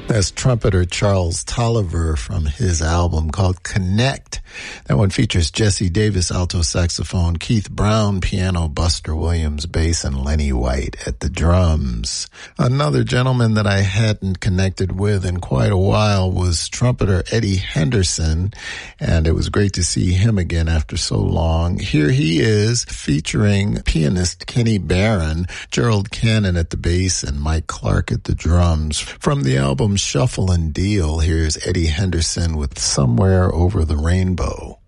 That's trumpeter Charles Tolliver from his album called Connect. That one features Jesse Davis, alto saxophone, Keith Brown, piano, Buster Williams, bass, and Lenny White at the drums. Another gentleman that I hadn't connected with in quite a while was trumpeter Eddie Henderson, and it was great to see him again after so long. Here he is featuring pianist Kenny Barron, Gerald Cannon at the bass, and Mike Clark at the drums. From the album Shuffle and Deal, here's Eddie Henderson with Somewhere Over the Rainbow.